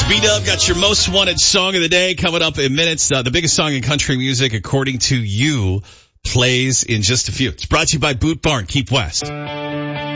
B-Dub got your most wanted song of the day coming up in minutes. The biggest song in country music, according to you, plays in just a few. It's brought to you by Boot Barn. Keep West.